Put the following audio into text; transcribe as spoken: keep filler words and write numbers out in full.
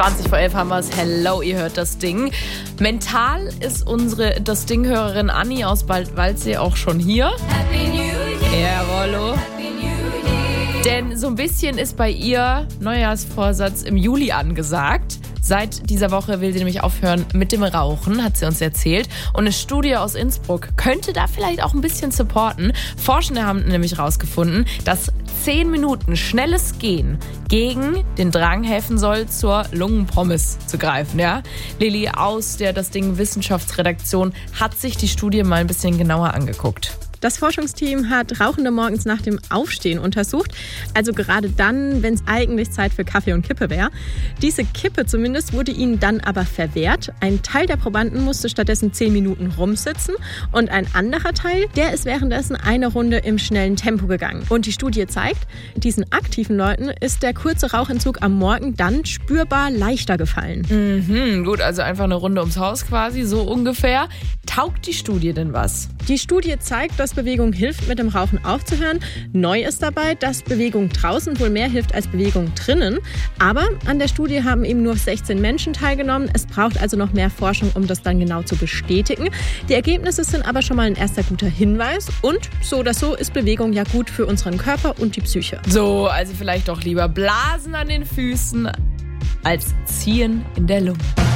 zwanzig vor elf haben wir es. Hello, ihr hört das Ding. Mental ist unsere Das Ding-Hörerin Anni aus Bad-Waldsee auch schon hier. Happy New Year. Jawollo. Denn so ein bisschen ist bei ihr Neujahrsvorsatz im Juli angesagt. Seit dieser Woche will sie nämlich aufhören mit dem Rauchen, hat sie uns erzählt. Und eine Studie aus Innsbruck könnte da vielleicht auch ein bisschen supporten. Forschende haben nämlich herausgefunden, dass zehn Minuten schnelles Gehen gegen den Drang helfen soll, zur Lungenpommes zu greifen. Ja? Lilly aus der Das Ding Wissenschaftsredaktion hat sich die Studie mal ein bisschen genauer angeguckt. Das Forschungsteam hat Rauchende morgens nach dem Aufstehen untersucht. Also gerade dann, wenn es eigentlich Zeit für Kaffee und Kippe wäre. Diese Kippe zumindest wurde ihnen dann aber verwehrt. Ein Teil der Probanden musste stattdessen zehn Minuten rumsitzen. Und ein anderer Teil, der ist währenddessen eine Runde im schnellen Tempo gegangen. Und die Studie zeigt, diesen aktiven Leuten ist der kurze Rauchentzug am Morgen dann spürbar leichter gefallen. Mhm, gut, also einfach eine Runde ums Haus quasi, so ungefähr. Taugt die Studie denn was? Die Studie zeigt, dass Bewegung hilft, mit dem Rauchen aufzuhören. Neu ist dabei, dass Bewegung draußen wohl mehr hilft als Bewegung drinnen. Aber an der Studie haben eben nur sechzehn Menschen teilgenommen. Es braucht also noch mehr Forschung, um das dann genau zu bestätigen. Die Ergebnisse sind aber schon mal ein erster guter Hinweis. Und so oder so ist Bewegung ja gut für unseren Körper und die Psyche. So, also vielleicht doch lieber Blasen an den Füßen als Ziehen in der Lunge.